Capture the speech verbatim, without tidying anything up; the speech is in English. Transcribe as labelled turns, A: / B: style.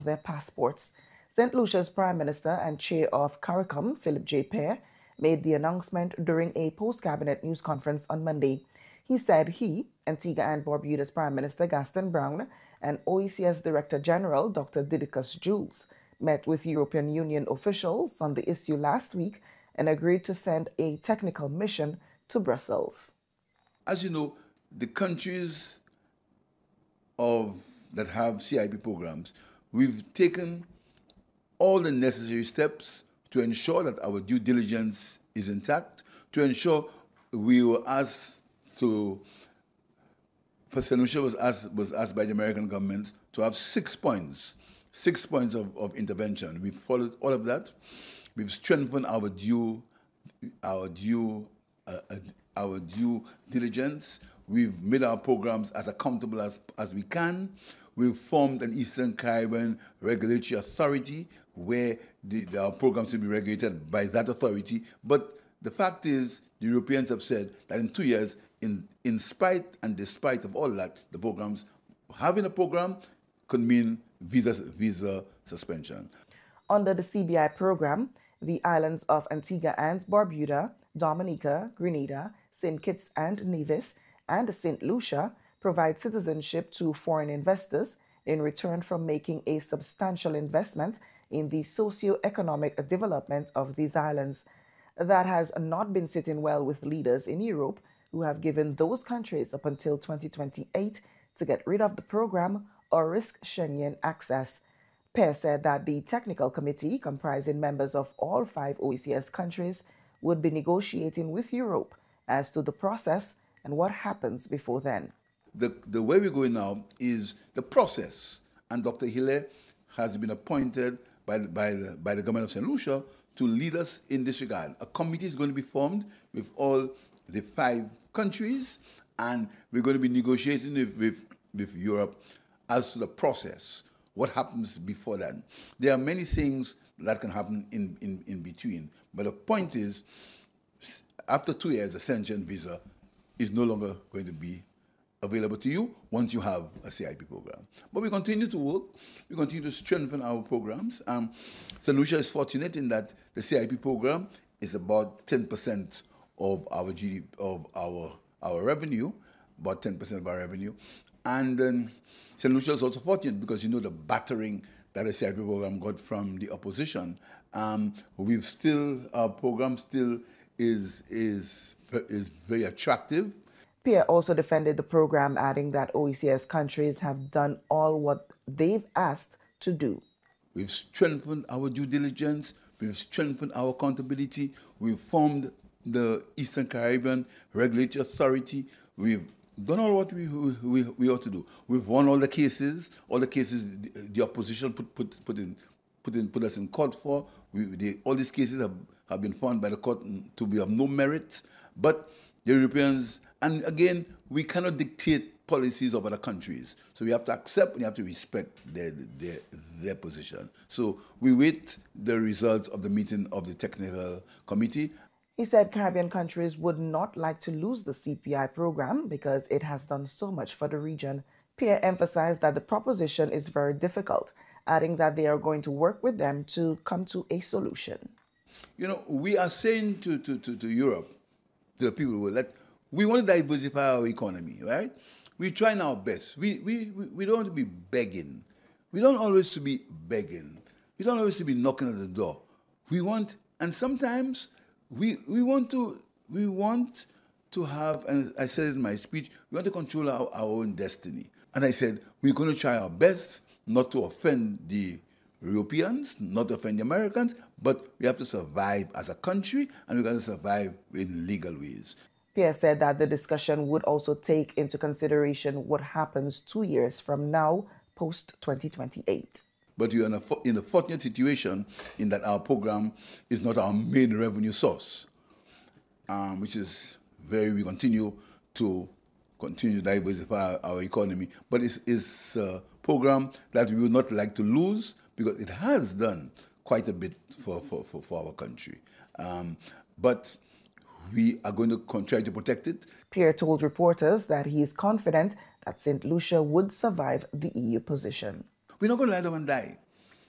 A: their passports. Saint Lucia's Prime Minister and Chair of CARICOM, Philip J. Pear, made the announcement during a post-cabinet news conference on Monday. He said he, Antigua and Barbuda's Prime Minister Gaston Brown, and O E C S Director General Doctor Didacus Jules met with European Union officials on the issue last week and agreed to send a technical mission to Brussels.
B: As you know, the countries of that have C I P programs, we've taken all the necessary steps to ensure that our due diligence is intact, to ensure we were asked to, for Saint Lucia was asked, was asked by the American government to have six points, six points of, of intervention. We've followed all of that. We've strengthened our due, our due, uh, our due diligence. We've made our programs as accountable as, as we can. We've formed an Eastern Caribbean Regulatory Authority where the, the, our programs will be regulated by that authority. But the fact is, the Europeans have said that in two years, in, in spite and despite of all that, the programs, having a program could mean visa, visa suspension.
A: Under the C B I program, the islands of Antigua and Barbuda, Dominica, Grenada, Saint Kitts and Nevis, and Saint Lucia provide citizenship to foreign investors in return for making a substantial investment in the socio-economic development of these islands. That has not been sitting well with leaders in Europe who have given those countries up until twenty twenty-eight to get rid of the program or risk Schengen access. Pear said that the technical committee, comprising members of all five O E C S countries, would be negotiating with Europe as to the process and what happens before then.
B: The, the way we're going now is the process, and Doctor Hilaire has been appointed by the, by, the, by the government of Saint Lucia to lead us in this regard. A committee is going to be formed with all the five countries, and we're going to be negotiating with, with, with Europe as to the process, what happens before that. There are many things that can happen in, in, in between, but the point is, after two years, the Schengen visa is no longer going to be available to you once you have a C I P program. But we continue to work. We continue to strengthen our programs. Um, Saint Lucia is fortunate in that the C I P program is about ten percent of our G D P, of our our revenue, about ten percent of our revenue. And um, Saint Lucia is also fortunate because you know the battering that the C I P program got from the opposition. Um, we've still, our program still is, is, is very attractive.
A: Pear also defended the program, adding that O E C S countries have done all what they've asked to do.
B: We've strengthened our due diligence, we've strengthened our accountability, we've formed the Eastern Caribbean Regulatory Authority, we've done all what we, we, we ought to do. We've won all the cases, all the cases the, the opposition put, put, put, in, put, in, put us in court for. We, they, all these cases have, have been found by the court to be of no merit, but the Europeans, and again, we cannot dictate policies of other countries. So we have to accept and we have to respect their, their, their position. So we wait the results of the meeting of the technical committee.
A: He said Caribbean countries would not like to lose the C P I program because it has done so much for the region. Pear emphasized that the proposition is very difficult, adding that they are going to work with them to come to a solution.
B: You know, we are saying to, to, to, to Europe, to the people that we want to diversify our economy, right? We're trying our best. We, we, we don't want to be begging. We don't always to be begging. We don't always to be knocking at the door. We want, and sometimes we, we want to, we want to have, and I said it in my speech, we want to control our, our own destiny. And I said, we're going to try our best not to offend the Europeans, not to offend the Americans, but we have to survive as a country, and we're going to survive in legal ways.
A: Pear said that the discussion would also take into consideration what happens two years from now, post twenty twenty-eight.
B: But we are in a, in a fortunate situation in that our program is not our main revenue source, um, which is very, we continue to continue to diversify our, our economy. But it's, it's a program that we would not like to lose because it has done quite a bit for, for, for, for our country. Um, but we are going to try to protect it.
A: Pear told reporters that he is confident that Saint Lucia would survive the E U position.
B: We're not going to lie down and die.